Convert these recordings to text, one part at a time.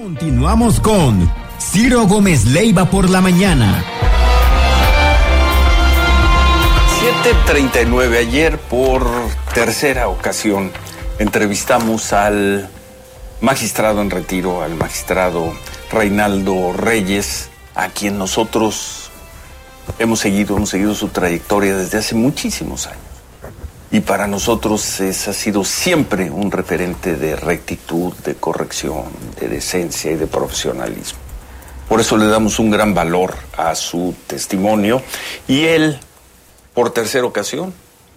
Continuamos con Ciro Gómez Leiva por la mañana. 7:39. Ayer, por tercera ocasión, entrevistamos al magistrado en retiro, al magistrado Reinaldo Reyes, a quien nosotros hemos seguido su trayectoria desde hace muchísimos años. Y para nosotros ha sido siempre un referente de rectitud, de corrección, de decencia y de profesionalismo. Por eso le damos un gran valor a su testimonio. Y él, por tercera ocasión,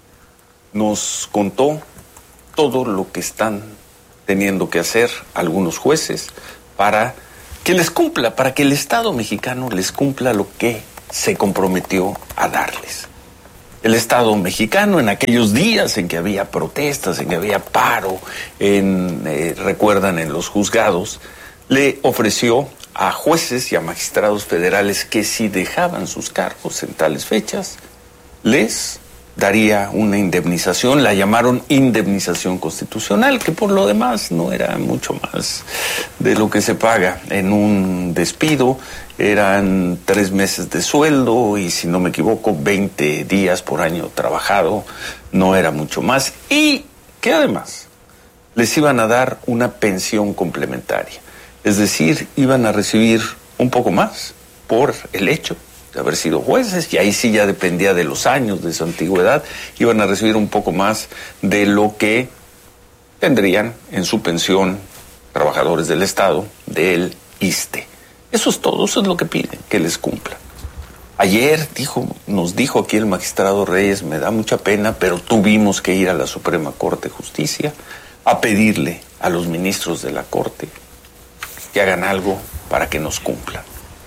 nos contó todo lo que están teniendo que hacer algunos jueces para que les cumpla, para que el Estado mexicano les cumpla lo que se comprometió a darles. El Estado mexicano, en aquellos días en que había protestas, en que había paro, recuerdan, en los juzgados, le ofreció a jueces y a magistrados federales que si dejaban sus cargos en tales fechas, les daría una indemnización. La llamaron indemnización constitucional, que por lo demás no era mucho más de lo que se paga en un despido. Eran 3 meses de sueldo y, si no me equivoco, 20 días por año trabajado. No era mucho más. Y que además les iban a dar una pensión complementaria. Es decir, iban a recibir un poco más por el hecho de haber sido jueces, y ahí sí ya dependía de los años, de su antigüedad. Iban a recibir un poco más de lo que tendrían en su pensión trabajadores del Estado, del ISSSTE. Eso es todo, eso es lo que piden, que les cumplan. Ayer nos dijo aquí el magistrado Reyes, me da mucha pena, pero tuvimos que ir a la Suprema Corte de Justicia a pedirle a los ministros de la Corte que hagan algo para que nos cumplan.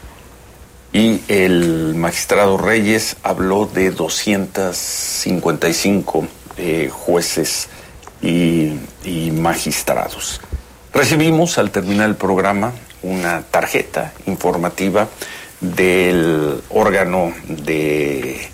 Y el magistrado Reyes habló de 255 jueces y magistrados. Recibimos al terminar el programa una tarjeta informativa del órgano de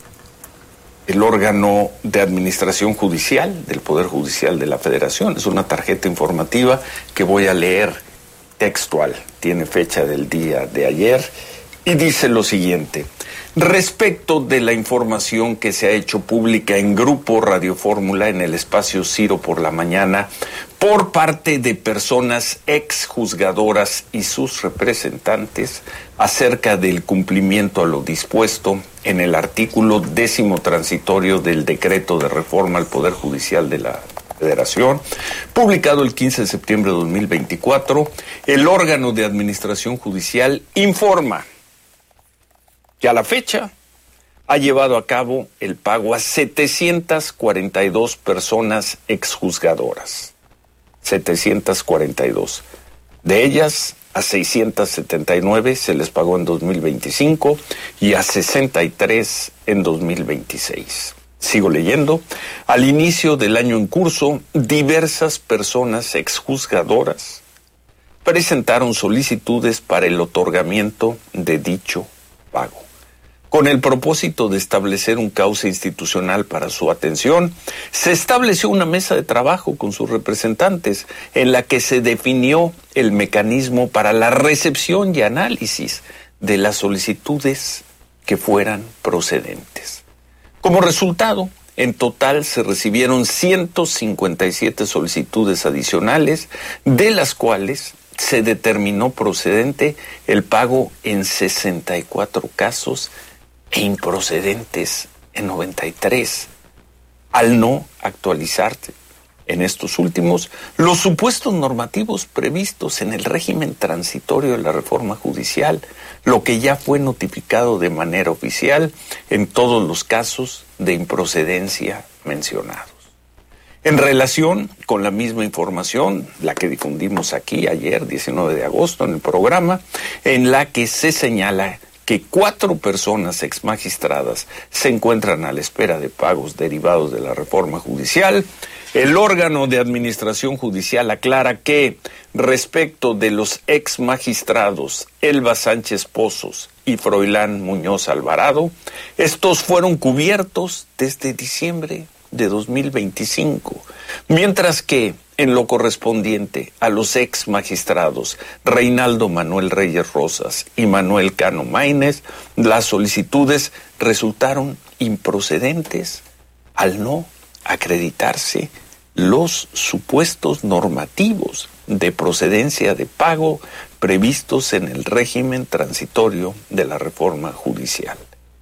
administración judicial, del Poder Judicial de la Federación. Es una tarjeta informativa que voy a leer textual. Tiene fecha del día de ayer y dice lo siguiente: respecto de la información que se ha hecho pública en Grupo Radio Fórmula, en el espacio Ciro por la mañana, por parte de personas exjuzgadoras y sus representantes acerca del cumplimiento a lo dispuesto en el artículo 10º transitorio del Decreto de Reforma al Poder Judicial de la Federación, publicado el 15 de septiembre de 2024, el órgano de administración judicial informa que a la fecha ha llevado a cabo el pago a 742 personas exjuzgadoras. 742. De ellas, a 679 se les pagó en 2025 y a 63 en 2026. Sigo leyendo. Al inicio del año en curso, diversas personas exjuzgadoras presentaron solicitudes para el otorgamiento de dicho pago. Con el propósito de establecer un cauce institucional para su atención, se estableció una mesa de trabajo con sus representantes en la que se definió el mecanismo para la recepción y análisis de las solicitudes que fueran procedentes. Como resultado, en total se recibieron 157 solicitudes adicionales, de las cuales se determinó procedente el pago en 64 casos e improcedentes en 93, al no actualizarse en estos últimos los supuestos normativos previstos en el régimen transitorio de la reforma judicial, lo que ya fue notificado de manera oficial en todos los casos de improcedencia mencionados. En relación con la misma información, la que difundimos aquí ayer, 19 de agosto, en el programa, en la que se señala que 4 personas exmagistradas se encuentran a la espera de pagos derivados de la reforma judicial, el órgano de administración judicial aclara que, respecto de los exmagistrados Elba Sánchez Pozos y Froilán Muñoz Alvarado, estos fueron cubiertos desde diciembre de 2025, mientras que en lo correspondiente a los ex magistrados Reinaldo Manuel Reyes Rosas y Manuel Cano Maínez, las solicitudes resultaron improcedentes al no acreditarse los supuestos normativos de procedencia de pago previstos en el régimen transitorio de la reforma judicial.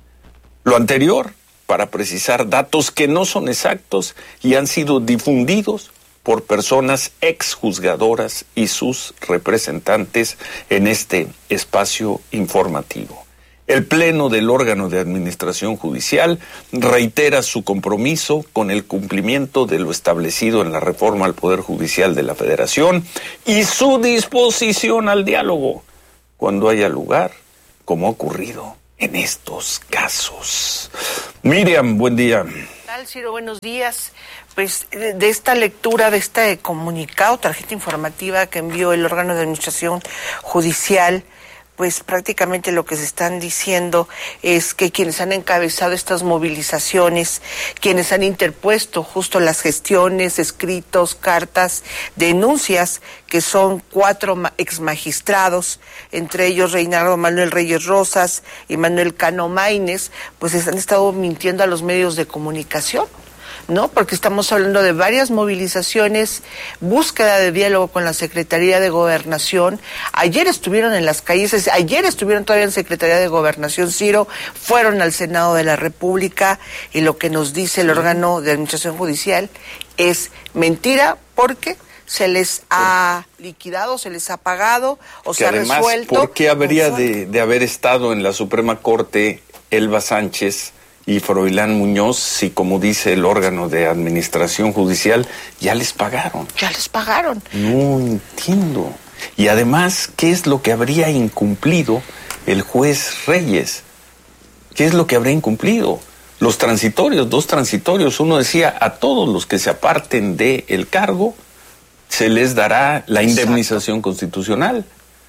Lo anterior para precisar datos que no son exactos y han sido difundidos por personas exjuzgadoras y sus representantes en este espacio informativo. El Pleno del órgano de administración judicial reitera su compromiso con el cumplimiento de lo establecido en la reforma al Poder Judicial de la Federación y su disposición al diálogo cuando haya lugar, como ha ocurrido en estos casos. Miriam, buen día. ¿Qué tal, Ciro? Buenos días. Pues de esta lectura, de este comunicado, tarjeta informativa que envió el órgano de administración judicial, pues prácticamente lo que se están diciendo es que quienes han encabezado estas movilizaciones, quienes han interpuesto justo las gestiones, escritos, cartas, denuncias, que son 4 exmagistrados, entre ellos Reinaldo Manuel Reyes Rosas y Manuel Cano Maínez, pues han estado mintiendo a los medios de comunicación, ¿no? Porque estamos hablando de varias movilizaciones, búsqueda de diálogo con la Secretaría de Gobernación. Ayer estuvieron en las calles, ayer estuvieron todavía en Secretaría de Gobernación, Ciro, fueron al Senado de la República, y lo que nos dice el órgano de administración judicial es mentira, porque se les ha liquidado, se les ha pagado o se ha resuelto. ¿Por qué habría de haber estado en la Suprema Corte Elba Sánchez y Froilán Muñoz si, como dice el órgano de administración judicial, ya les pagaron? Ya les pagaron. No entiendo. Y además, ¿qué es lo que habría incumplido el juez Reyes? ¿Qué es lo que habría incumplido? Los transitorios, 2 transitorios. Uno decía, a todos los que se aparten del cargo se les dará la indemnización constitucional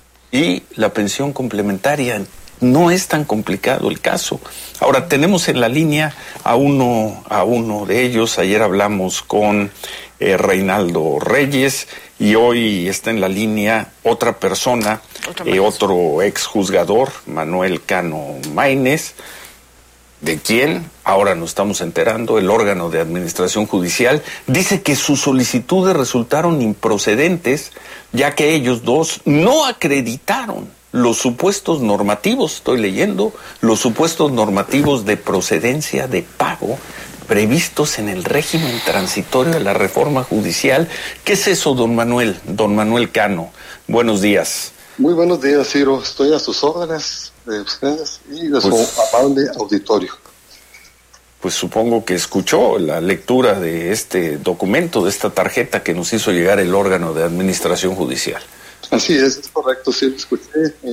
y la pensión complementaria. No es tan complicado el caso. Ahora, tenemos en la línea a uno de ellos. Ayer hablamos con Reinaldo Reyes y hoy está en la línea otra persona, otro exjuzgador, Manuel Cano Maínez, de quien ahora nos estamos enterando, el órgano de administración judicial dice que sus solicitudes resultaron improcedentes, ya que ellos dos no acreditaron los supuestos normativos, estoy leyendo, los supuestos normativos de procedencia de pago previstos en el régimen transitorio de la reforma judicial. ¿Qué es eso, don Manuel? Don Manuel Cano, buenos días. Muy buenos días, Ciro. Estoy a sus órdenes de ustedes y de su amable auditorio. Pues supongo que escuchó la lectura de este documento, de esta tarjeta que nos hizo llegar el órgano de administración judicial. Así es correcto, sí, lo escuché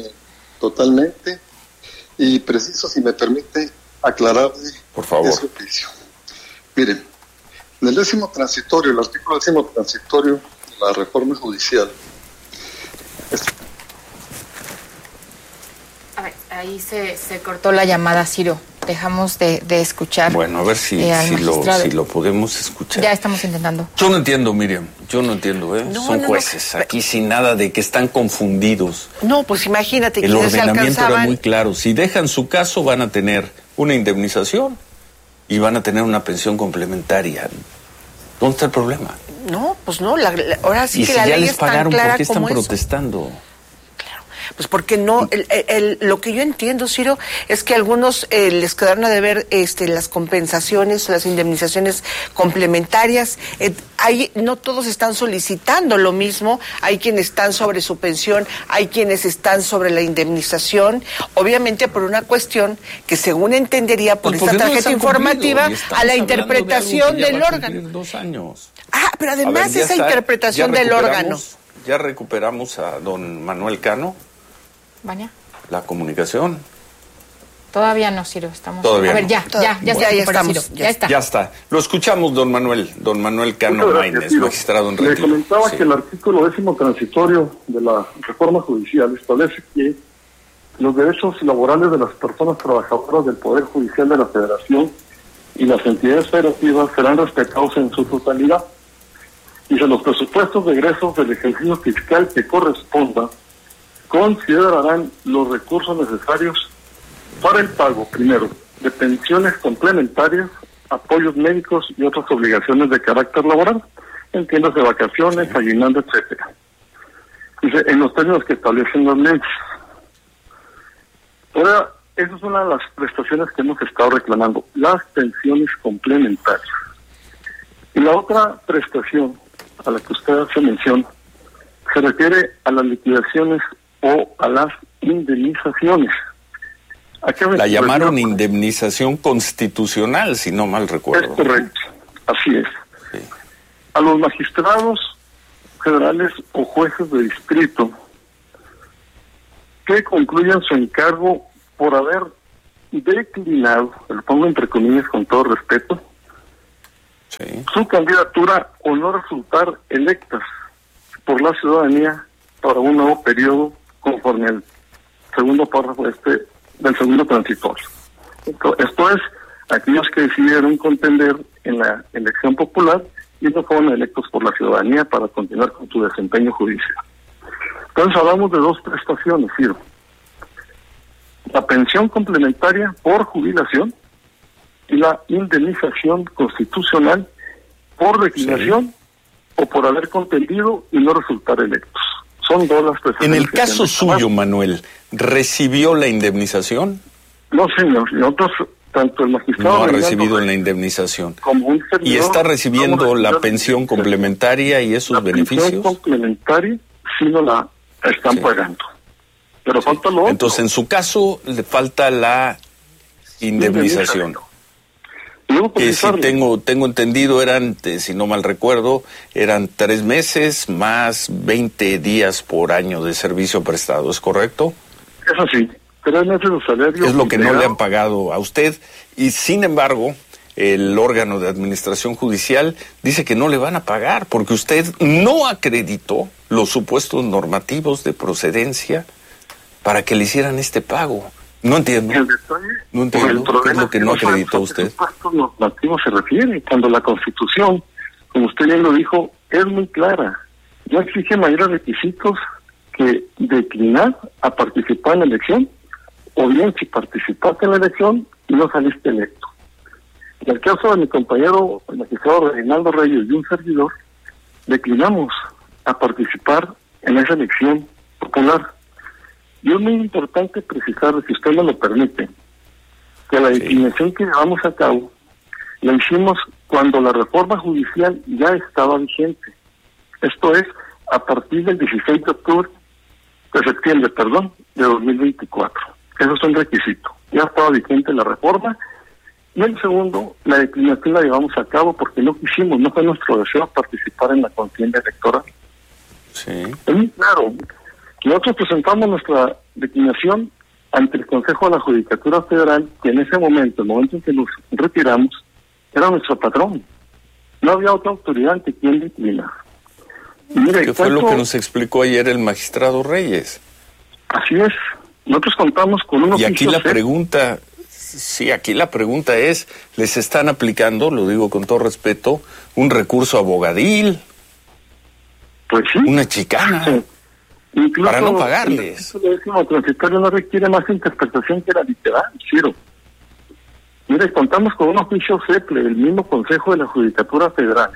totalmente y preciso, si me permite aclararle. Por favor. Ese oficio. Miren, en el 10º transitorio, el artículo 10º transitorio de la reforma judicial. A ver, ahí se cortó la llamada, Ciro. Dejamos de escuchar. Bueno, a ver si lo podemos escuchar. Ya estamos intentando. Yo no entiendo, Miriam, yo no entiendo, ¿eh? Son jueces, aquí sin nada de que están confundidos. No, pues imagínate. El ordenamiento era muy claro. Si dejan su caso, van a tener una indemnización y van a tener una pensión complementaria. ¿Dónde está el problema? No, pues no, ahora sí y que si la ya ley les es tan pagaron, clara. ¿por qué están como protestando? Pues porque no, lo que yo entiendo, Ciro, es que a algunos les quedaron a deber las compensaciones, las indemnizaciones complementarias. Ahí no todos están solicitando lo mismo. Hay quienes están sobre su pensión, hay quienes están sobre la indemnización, obviamente por una cuestión que, según entendería por esta tarjeta informativa, a la interpretación del órgano. 2 años. Pero además esa interpretación del órgano. Ya recuperamos a don Manuel Cano. ¿Baña? La comunicación. Todavía no, Ciro, estamos. Todavía a ver, no. ya estamos. Ya está. Ya está. Lo escuchamos, don Manuel Cano Maínez, magistrado en retiro. Le comentaba que el artículo 10º transitorio de la reforma judicial establece que los derechos laborales de las personas trabajadoras del Poder Judicial de la Federación y las entidades federativas serán respetados en su totalidad. Dice, los presupuestos de egresos del ejercicio fiscal que corresponda considerarán los recursos necesarios para el pago, primero, de pensiones complementarias, apoyos médicos y otras obligaciones de carácter laboral, entiéndase vacaciones, aguinaldo, etcétera. Dice, en los términos que establecen las leyes. Ahora, esa es una de las prestaciones que hemos estado reclamando, las pensiones complementarias. Y la otra prestación a la que usted hace mención se refiere a las liquidaciones o a las indemnizaciones. La llamaron indemnización constitucional, si no mal recuerdo. Es correcto, así es. Sí. A los magistrados federales o jueces de distrito que concluyan su encargo por haber declinado, lo pongo entre comillas con todo respeto, su candidatura o no resultar electas por la ciudadanía para un nuevo periodo conforme al segundo párrafo del segundo transitorio. Esto es, aquellos que decidieron contender en la elección popular y no fueron electos por la ciudadanía para continuar con su desempeño judicial. Entonces hablamos de dos prestaciones, Ciro. La pensión complementaria por jubilación y la indemnización constitucional por declinación o por haber contendido y no resultar electos. Son dos las prestaciones. En el caso suyo, Manuel, ¿recibió la indemnización? No, señor. Nosotros, tanto el magistrado... No ha recibido la indemnización. Como un servidor, ¿Y está recibiendo la pensión complementaria y esos beneficios? La pensión complementaria sí no la están pagando. Pero falta lo otro. Entonces, en su caso, le falta la indemnización. Que si tengo entendido eran, si no mal recuerdo, eran 3 meses más 20 días por año de servicio prestado, ¿es correcto? Es así, 3 meses de salario. Es lo que no le han pagado a usted y sin embargo el órgano de administración judicial dice que no le van a pagar porque usted no acreditó los supuestos normativos de procedencia para que le hicieran este pago. No entiendo. No entiendo. ¿Qué es lo que no acreditó usted? ¿A qué supuestos normativos se refiere? Cuando la Constitución, como usted bien lo dijo, es muy clara. No exige mayores requisitos que declinar a participar en la elección, o bien si participaste en la elección y no saliste electo. En el caso de mi compañero, el magistrado Reinaldo Reyes y un servidor, declinamos a participar en esa elección popular. Y es muy importante precisar, si usted me lo permite, que la declinación que llevamos a cabo la hicimos cuando la reforma judicial ya estaba vigente. Esto es, a partir del 16 de septiembre, de 2024. Eso es un requisito. Ya estaba vigente la reforma. Y el segundo, la declinación la llevamos a cabo porque no quisimos, no fue nuestro deseo participar en la contienda electoral. Sí. Es muy claro. Nosotros presentamos nuestra declinación ante el Consejo de la Judicatura Federal, que en ese momento, el momento en que nos retiramos, era nuestro patrón. No había otra autoridad ante quien declinar. ¿Qué fue lo que nos explicó ayer el magistrado Reyes? Así es. Nosotros contamos con un oficio. Y aquí la pregunta, aquí la pregunta es, ¿les están aplicando, lo digo con todo respeto, un recurso abogadil? Pues sí. Una chicana. Sí. Incluso, para no pagarles. El décimo transitorio no requiere más interpretación que la literal, Ciro. Mire, contamos con un oficio CEPLE, el mismo Consejo de la Judicatura Federal,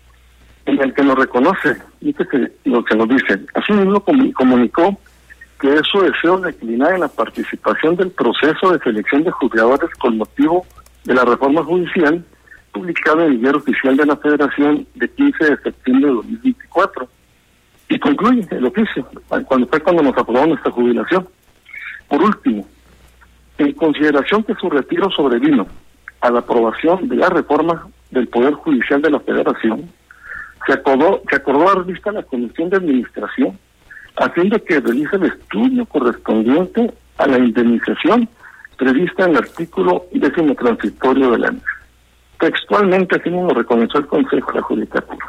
en el que nos reconoce, lo que nos dice. Así mismo comunicó que es su deseo declinar en la participación del proceso de selección de juzgadores con motivo de la reforma judicial publicada en el Diario Oficial de la Federación de 15 de septiembre de 2024. Y concluye el oficio, cuando nos aprobamos nuestra jubilación. Por último, en consideración que su retiro sobrevino a la aprobación de la reforma del Poder Judicial de la Federación, se acordó dar vista a la Comisión de Administración a fin de que realice el estudio correspondiente a la indemnización prevista en el artículo 10º transitorio de la ley. Textualmente así mismo lo reconoció el Consejo de la Judicatura.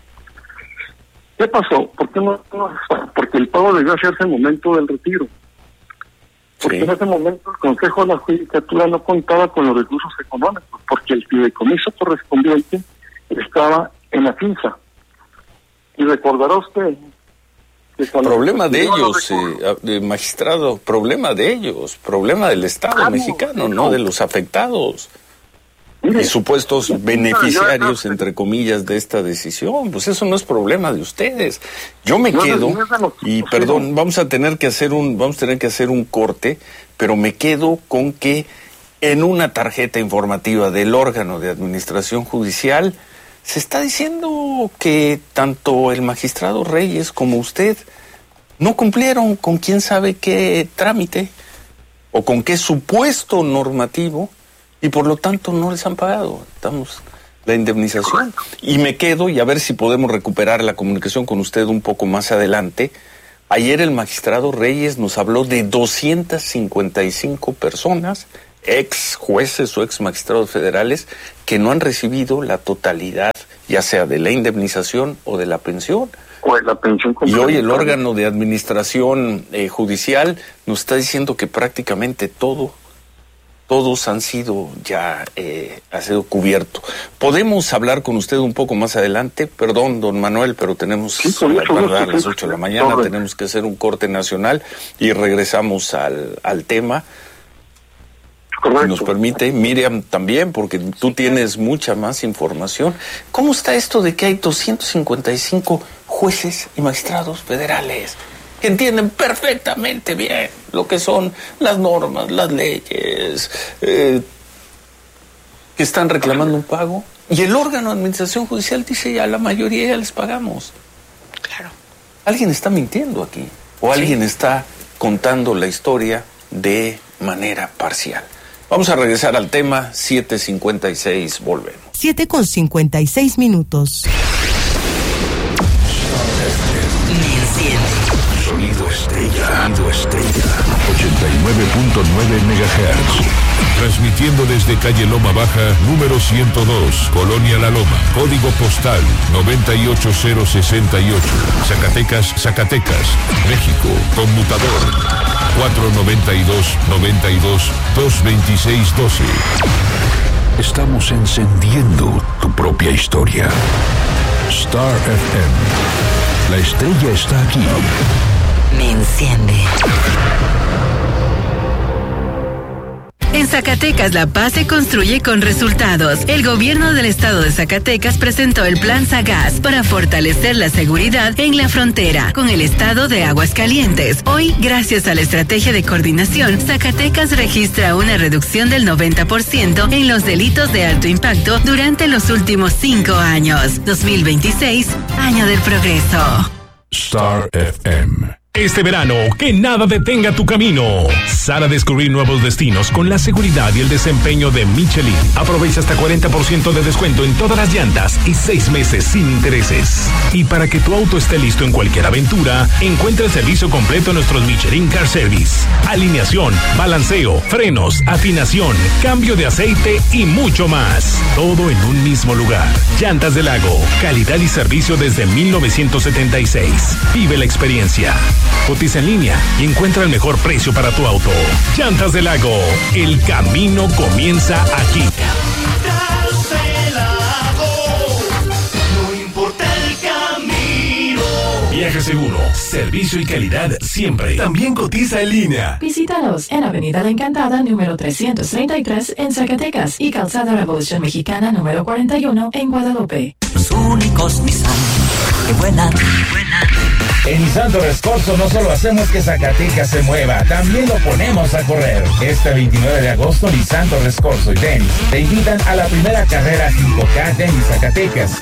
¿Qué pasó? ¿Por qué no? Porque el pago debió hacerse en el momento del retiro. Porque en ese momento el Consejo de la Judicatura no contaba con los recursos económicos, porque el fideicomiso correspondiente estaba en la FINSA. Y recordará usted que problema de ellos, magistrado, problema de ellos, problema del Estado mexicano, no de los afectados. Mire, y supuestos beneficiarios, entre comillas, de esta decisión. Pues eso no es problema de ustedes. Yo me quedo, y perdón, vamos a tener que hacer un corte, pero me quedo con que en una tarjeta informativa del órgano de administración judicial se está diciendo que tanto el magistrado Reyes como usted no cumplieron con quién sabe qué trámite o con qué supuesto normativo, y por lo tanto no les han pagado la indemnización. Y me quedo, y a ver si podemos recuperar la comunicación con usted un poco más adelante. Ayer el magistrado Reyes nos habló de 255 personas, ex jueces o ex magistrados federales, que no han recibido la totalidad, ya sea de la indemnización o de la pensión. O de la pensión. Y hoy el órgano de administración judicial nos está diciendo que prácticamente todos han sido ya, ha sido cubierto. ¿Podemos hablar con usted un poco más adelante? Perdón, don Manuel, pero tenemos a las 8 de la mañana, tenemos que hacer un corte nacional y regresamos al tema. Correcto. Si nos permite, Miriam también, porque tú tienes mucha más información. ¿Cómo está esto de que hay 255 jueces y magistrados federales que entienden perfectamente bien lo que son las normas, las leyes, que están reclamando un pago? Y el órgano de administración judicial dice ya la mayoría ya les pagamos. Claro. Alguien está mintiendo aquí, o alguien está contando la historia de manera parcial. Vamos a regresar al tema, 7:56, volvemos. 7:56. Sonido estrella. 89.9 MHz. Transmitiendo desde calle Loma Baja, número 102, Colonia La Loma. Código postal 98068. Zacatecas, México. Conmutador 492-92-226-12. Estamos encendiendo tu propia historia. Star FM. La estrella está aquí. Me enciende. En Zacatecas, la paz se construye con resultados. El gobierno del estado de Zacatecas presentó el Plan Zagas para fortalecer la seguridad en la frontera con el estado de Aguascalientes. Hoy, gracias a la estrategia de coordinación, Zacatecas registra una reducción del 90% en los delitos de alto impacto durante los últimos 5 años. 2026, año del progreso. Star FM. Este verano, que nada detenga tu camino. Sal a descubrir nuevos destinos con la seguridad y el desempeño de Michelin. Aprovecha hasta 40% de descuento en todas las llantas y 6 meses sin intereses. Y para que tu auto esté listo en cualquier aventura, encuentra el servicio completo en nuestros Michelin Car Service. Alineación, balanceo, frenos, afinación, cambio de aceite y mucho más. Todo en un mismo lugar. Llantas del Lago. Calidad y servicio desde 1976. Vive la experiencia. Cotiza en línea y encuentra el mejor precio para tu auto. Llantas del Lago, el camino comienza aquí. Llantas del Lago, no importa el camino. Viaje seguro, servicio y calidad siempre. También cotiza en línea. Visítanos en Avenida La Encantada, número 333 en Zacatecas y Calzada Revolución Mexicana, número 41 en Guadalupe. Los únicos Nissan que vuelan. En Nissan Torres Corso no solo hacemos que Zacatecas se mueva, también lo ponemos a correr. Este 29 de agosto, Nissan Torres Corso y Dennis te invitan a la primera carrera 5K Dennis Zacatecas,